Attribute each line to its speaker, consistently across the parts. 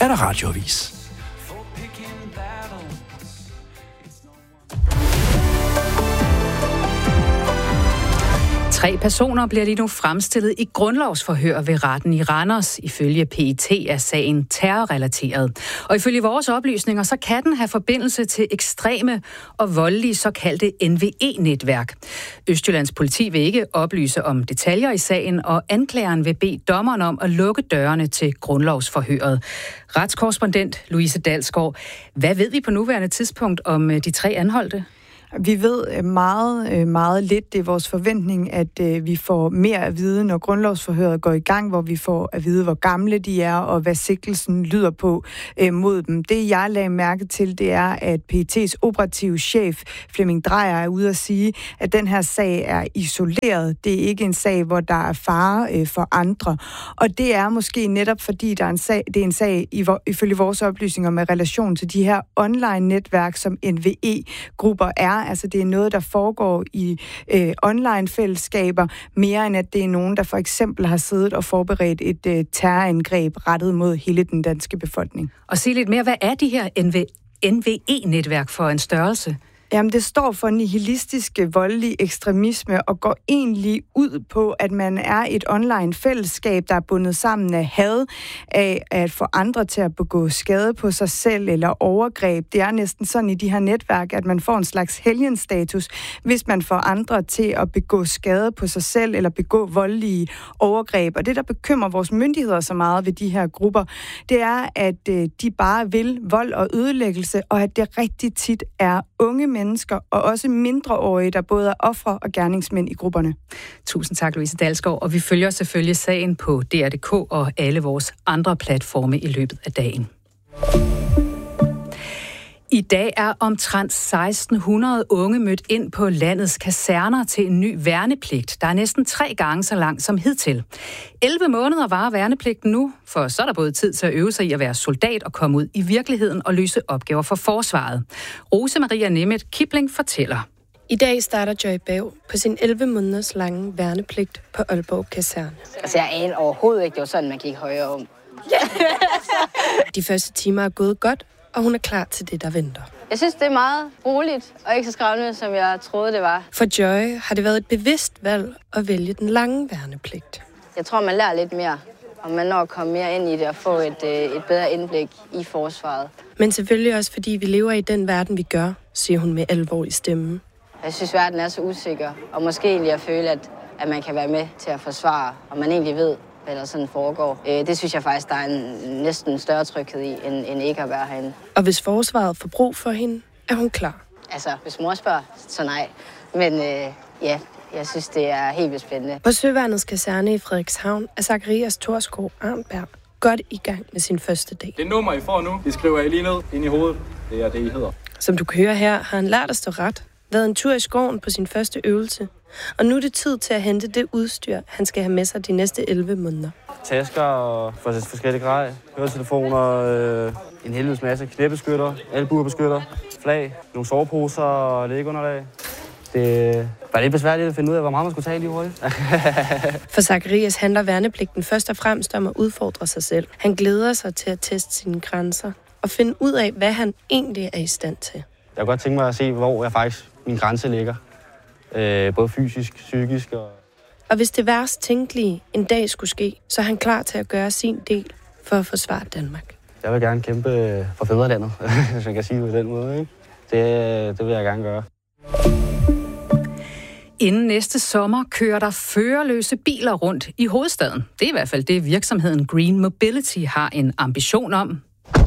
Speaker 1: er der radioavis.
Speaker 2: 3 personer bliver lige nu fremstillet i grundlovsforhør ved retten i Randers. Ifølge PET er sagen terrorrelateret. Og ifølge vores oplysninger, så kan den have forbindelse til ekstreme og voldelige såkaldte NVE-netværk. Østjyllands politi vil ikke oplyse om detaljer i sagen, og anklageren vil bede dommeren om at lukke dørene til grundlovsforhøret. Retskorrespondent Louise Dalsgaard, hvad ved vi på nuværende tidspunkt om de 3 anholdte?
Speaker 3: Vi ved meget lidt. Det er vores forventning, at vi får mere at vide, når grundlovsforhøret går i gang, hvor vi får at vide, hvor gamle de er, og hvad sigtelsen lyder på mod dem. Det, jeg lagde mærke til, det er, at PET's operative chef, Flemming Dreyer, er ude at sige, at den her sag er isoleret. Det er ikke en sag, hvor der er fare for andre. Og det er måske netop, fordi det er en sag ifølge vores oplysninger med relation til de her online-netværk, som NVE-grupper er. Altså det er noget, der foregår i online-fællesskaber, mere end at det er nogen, der for eksempel har siddet og forberedt et terrorangreb rettet mod hele den danske befolkning.
Speaker 2: Og sig lidt mere, hvad er de her NVE-netværk for en størrelse?
Speaker 3: Jamen, det står for nihilistisk voldelig ekstremisme og går egentlig ud på, at man er et online fællesskab, der er bundet sammen af had, af at få andre til at begå skade på sig selv eller overgreb. Det er næsten sådan i de her netværk, at man får en slags helgenstatus, hvis man får andre til at begå skade på sig selv eller begå voldelige overgreb. Og det, der bekymrer vores myndigheder så meget ved de her grupper, det er, at de bare vil vold og ødelæggelse, og at det rigtig tit er unge mennesker og også mindreårige, der både er ofre og gerningsmænd i grupperne.
Speaker 2: Tusind tak, Louise Dalsgaard, og vi følger selvfølgelig sagen på DR.dk og alle vores andre platforme i løbet af dagen. I dag er omtrent 1600 unge mødt ind på landets kaserner til en ny værnepligt, der er næsten 3 gange så lang som hidtil. 11 måneder varer værnepligten nu, for så er der både tid til at øve sig i at være soldat og komme ud i virkeligheden og løse opgaver for forsvaret. Rose Maria Nemeth Kipling fortæller.
Speaker 4: I dag starter Joy Bav på sin 11 måneders lange værnepligt på Aalborg Kaserne.
Speaker 5: Altså jeg aner overhovedet ikke, det var sådan, man gik højere om.
Speaker 4: De første timer er gået godt, og hun er klar til det, der venter.
Speaker 5: Jeg synes, det er meget roligt og ikke så skræmmende, som jeg troede, det var.
Speaker 4: For Joy har det været et bevidst valg at vælge den lange værnepligt.
Speaker 5: Jeg tror, man lærer lidt mere, og man når at komme mere ind i det og få et bedre indblik i forsvaret.
Speaker 4: Men selvfølgelig også, fordi vi lever i den verden, vi gør, siger hun med alvor i stemmen.
Speaker 5: Jeg synes, verden er så usikker, og måske egentlig at føle, at man kan være med til at forsvare, og man egentlig ved, hvad der sådan foregår. Det synes jeg faktisk, der er næsten større tryghed i, end ikke at være herinde.
Speaker 4: Og hvis forsvaret får brug for hende, er hun klar.
Speaker 5: Altså, hvis mor spørger, så nej. Men ja, jeg synes, det er helt vildt spændende.
Speaker 4: På Søværnets kaserne i Frederikshavn er Zacharias Thorsgaard Arnberg godt i gang med sin første dag.
Speaker 6: Det nummer, I får nu, det skriver jeg lige ned ind i hovedet. Det er det, I hedder.
Speaker 4: Som du kan høre her, har han lært at stå ret, været en tur i skoven på sin første øvelse. Og nu er det tid til at hente det udstyr, han skal have med sig de næste 11 måneder.
Speaker 7: Tasker og forskellige grej, høretelefoner, en helvedes masse knæbeskytter, albuebeskytter, flag, nogle soveposer og lægeunderlag. Det var lidt besværligt at finde ud af, hvor meget man skulle tage lige hurtigt.
Speaker 4: For Zacharias handler værnepligten først og fremmest om at udfordre sig selv. Han glæder sig til at teste sine grænser og finde ud af, hvad han egentlig er i stand til.
Speaker 7: Jeg kunne godt tænke mig at se, hvor min grænse ligger. Både fysisk, psykisk
Speaker 4: Og hvis det værst tænkelige en dag skulle ske, så er han klar til at gøre sin del for at forsvare Danmark.
Speaker 7: Jeg vil gerne kæmpe for fædrelandet, hvis man kan sige det på den måde. Ikke? Det vil jeg gerne gøre.
Speaker 2: Inden næste sommer kører der førerløse biler rundt i hovedstaden. Det er i hvert fald det, virksomheden Green Mobility har en ambition om.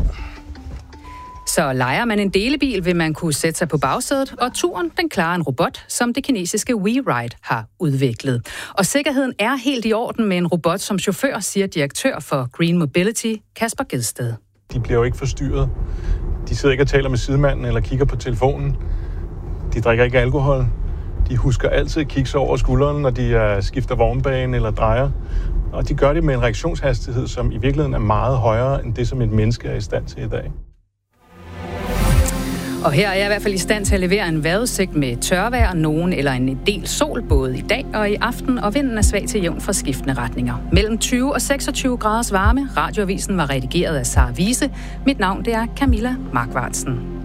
Speaker 2: Så lejer man en delebil, vil man kunne sætte sig på bagsædet, og turen den klarer en robot, som det kinesiske WeRide har udviklet. Og sikkerheden er helt i orden med en robot som chauffør, siger direktør for Green Mobility, Kasper Gedsted.
Speaker 8: De bliver jo ikke forstyrret. De sidder ikke og taler med sidemanden eller kigger på telefonen. De drikker ikke alkohol. De husker altid at kigge sig over skulderen, når de skifter vognbane eller drejer. Og de gør det med en reaktionshastighed, som i virkeligheden er meget højere end det, som et menneske er i stand til i dag.
Speaker 2: Og her er jeg i hvert fald i stand til at levere en vejrudsigt med tørvejr, nogen eller en del sol både i dag og i aften, og vinden er svag til jævn fra skiftende retninger. Mellem 20 og 26 graders varme. Radioavisen var redigeret af Sara Wiese. Mit navn det er Camilla Markvartsen.